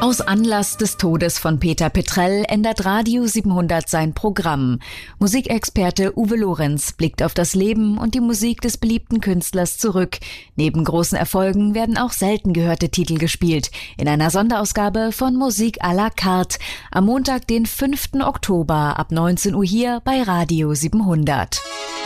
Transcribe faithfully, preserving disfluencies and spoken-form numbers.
Aus Anlass des Todes von Peter Petrell ändert Radio siebenhundert sein Programm. Musikexperte Uwe Lorenz blickt auf das Leben und die Musik des beliebten Künstlers zurück. Neben großen Erfolgen werden auch selten gehörte Titel gespielt. In einer Sonderausgabe von Musik à la carte. Am Montag, den fünften Oktober ab neunzehn Uhr hier bei Radio siebenhundert.